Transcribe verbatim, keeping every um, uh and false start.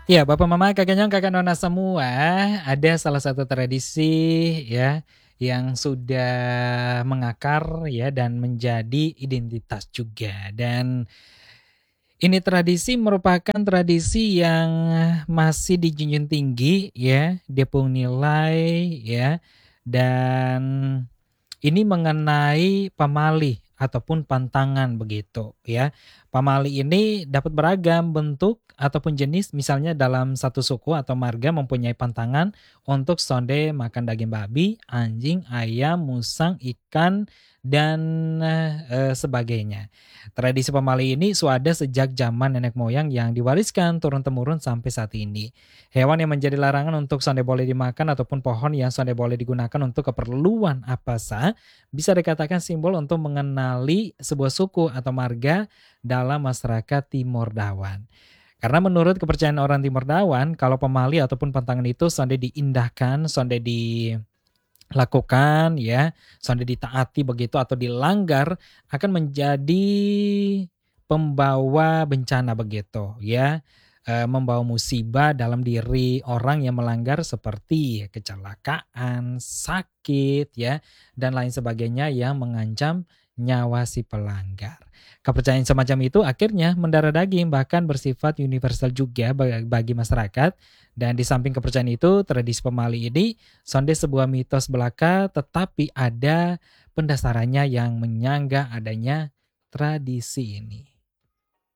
Ya, Bapak Mama, Kakak Nyong, Kakak Nona semua, ada salah satu tradisi ya yang sudah mengakar ya dan menjadi identitas juga. Dan ini tradisi merupakan tradisi yang masih dijunjung tinggi ya, dia pun nilai ya, dan ini mengenai pamali ataupun pantangan begitu ya. Pamali ini dapat beragam bentuk ataupun jenis, misalnya dalam satu suku atau marga mempunyai pantangan untuk sonde makan daging babi, anjing, ayam, musang, ikan, dan eh, sebagainya. Tradisi pamali ini sudah ada sejak zaman nenek moyang yang diwariskan turun-temurun sampai saat ini. Hewan yang menjadi larangan untuk sonde boleh dimakan ataupun pohon yang sonde boleh digunakan untuk keperluan apa sah bisa dikatakan simbol untuk mengenali sebuah suku atau marga dalam masyarakat Timor Dawan. Karena menurut kepercayaan orang Timor Dawan, kalau pemali ataupun pantangan itu sonde diindahkan, sonde dilakukan ya, sonde ditaati begitu atau dilanggar akan menjadi pembawa bencana begitu ya. Eh, membawa musibah dalam diri orang yang melanggar seperti kecelakaan, sakit ya, dan lain sebagainya yang mengancam nyawa si pelanggar. Kepercayaan semacam itu akhirnya mendarah daging bahkan bersifat universal juga bagi masyarakat. Dan di samping kepercayaan itu, tradisi pemali ini sonde sebuah mitos belaka tetapi ada pendasarannya yang menyanggah adanya tradisi ini.